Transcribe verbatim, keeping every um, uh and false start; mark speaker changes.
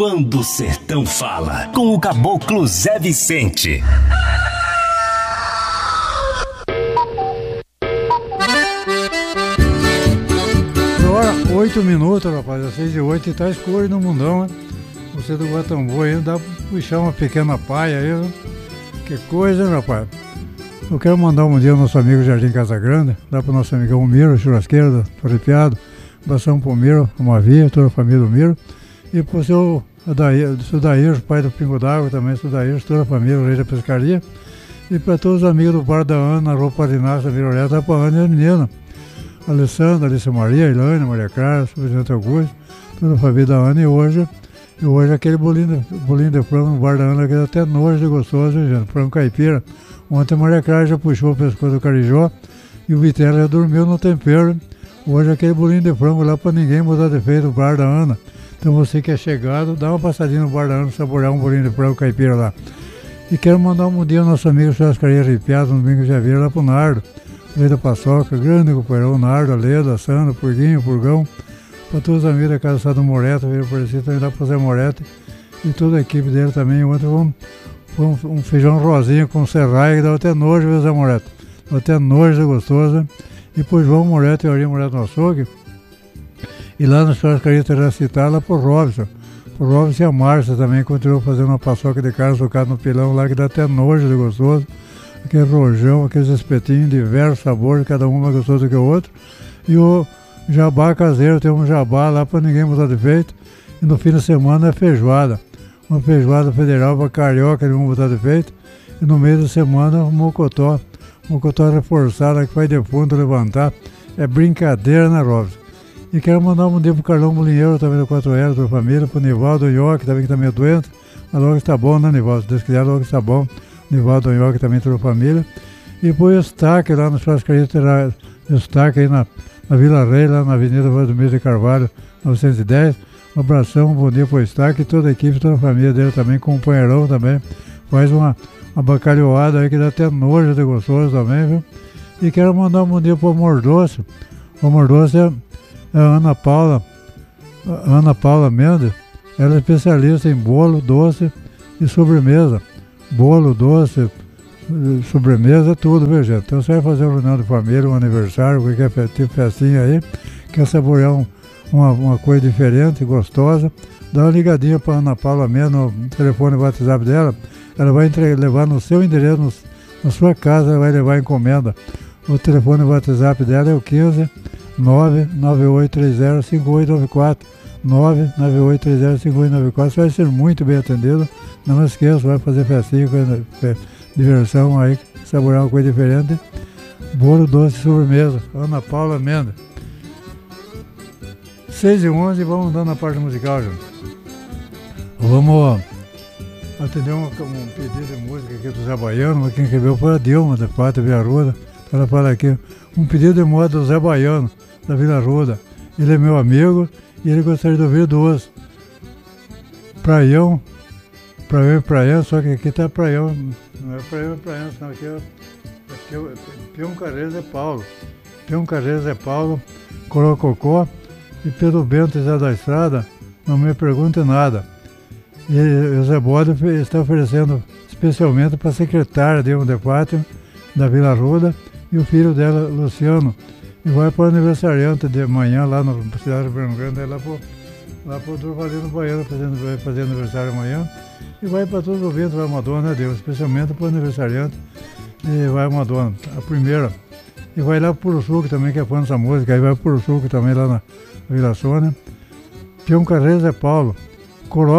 Speaker 1: Quando o Sertão Fala, com o Caboclo Zé Vicente.
Speaker 2: Agora, oito minutos, rapaz, às seis e oito, e tá escuro no mundão, né? Você do Guatambu aí, dá pra puxar uma pequena paia aí, né? Que coisa, hein, rapaz? Eu quero mandar um dia ao nosso amigo Jardim Casagrande, dá pro nosso amigão Miro, churrasqueiro da Torrepiado, abração pro Miro, uma via, toda a família do Miro, e pro seu Adair, seu Dair, pai do Pingo d'Água, também seu Dair, toda a família, o rei da pescaria, e para todos os amigos do Bar da Ana, Roupa de Nasce, Vila Olhada, da Ana e a menina, Alessandra, Alice Maria, Ilane, Maria Clara, Presidente Augusto, toda a família da Ana, e hoje, e hoje aquele bolinho de, bolinho de frango no Bar da Ana, que dá até nojo de gostoso, gente, frango caipira. Ontem a Maria Clara já puxou o pescoço do Carijó e o Vitela já dormiu no tempero. Hoje aquele bolinho de frango lá para ninguém mudar de feito no Bar da Ana. Então você que é chegado, dá uma passadinha no Bar da Ana, saborear um bolinho de frango caipira lá. E quero mandar um bom dia ao nosso amigo Churrascaria Arrepiado, no domingo de janeiro, lá pro Nardo, Rei da Paçoca, grande companheiro, Nardo, Leda, Sandra, Purguinho, Purgão, para todos os amigos da Casa Sado Moreto, veio aparecer também lá pro Zé Moreto e toda a equipe dele também. Ontem vamos Foi um, um feijão rosinha com serraia que dava até nojo, viu, Zé Moreto? Dava até nojo de gostoso. E depois João Moreto e Aurinho Moreto no açougue. E lá na churrascaria Terracitar, lá pro Robson. Pro Robson e a Márcia também continuou fazendo uma paçoca de carne socada no pilão lá, que dá até nojo de gostoso. Aquele rojão, aqueles espetinhos de diversos sabores, cada um mais gostoso do que o outro. E o jabá caseiro, tem um jabá lá para ninguém botar defeito. E no fim de semana é feijoada. Uma feijoada federal para carioca, de um botar defeito, e no meio da semana um mocotó, mocotó reforçado que vai de fundo levantar. É brincadeira, né, Robson? E quero mandar um dia pro Carlão Molinheiro, também do quatro L, da família, pro Nivaldo Nhoque, também que tá meio doente, mas logo está bom, né, Nivaldo? Se Deus quiser, logo está bom. Nivaldo Nhoque também, toda a família. E põe o Estaque lá na churrascaria, terá Estaque aí na, na Vila Rei, lá na Avenida Valdomiro de Carvalho, novecentos e dez. Um abração, um bom dia pro Estaque, toda a equipe, toda a família dele também, companheirão também. Faz uma, uma bacalhoada aí que dá até nojo de gostoso também, viu? E quero mandar um bom dia pro Amor Doce. O Amor Doce é, é a Ana Paula, a Ana Paula Mendes. Ela é especialista em bolo, doce e sobremesa. Bolo, doce, sobremesa, tudo, viu, gente? Então você vai fazer uma reunião de família, um aniversário, qualquer tipo festinha aí, quer saborear um Uma, uma coisa diferente, gostosa, dá uma ligadinha para a Ana Paula mesmo no telefone e WhatsApp dela. Ela vai entregar, levar no seu endereço, no, na sua casa, ela vai levar a encomenda. O telefone e WhatsApp dela é o quinze, nove nove oito três zero, cinco oito nove quatro, nove nove oito três zero, cinco oito nove quatro. Você vai ser muito bem atendido. Não esqueça, vai fazer festinha, coisa, diversão aí, saborear uma coisa diferente. Bolo, doce e sobremesa. Ana Paula Mendes. seis e onze, vamos andando na parte musical, gente. Vamos atender um, um pedido de música aqui do Zé Baiano, mas quem recebeu foi a Dilma, da Pátria Vila Arruda. Ela fala aqui, um pedido de moda do Zé Baiano, da Vila Arruda. Ele é meu amigo e ele gostaria de ouvir duas. Praião, Praião e Praião, só que aqui tá Praião, não é Praião e Praião, senão aqui é, aqui é Peão Carreiro é Paulo. Peão Carreiro é Paulo, Corococó. E pelo Bento Zé da Estrada, não me pergunte nada. E o Zé Bode está oferecendo especialmente para a secretária de um depátio da Vila Arruda e o filho dela, Luciano. E vai para o aniversariante de manhã lá na cidade de Branco Grande, lá para lá o Durvalino Baiano fazendo, vai fazer aniversário amanhã. E vai para todos os ouvintes, vai Madonna, né, Deus, especialmente para o aniversariante. E vai Madonna, a primeira. E vai lá para o Sul, também que é fã dessa música, aí vai para o Sul também lá na Vila Sônia. Peão Carreiro é Paulo. Coró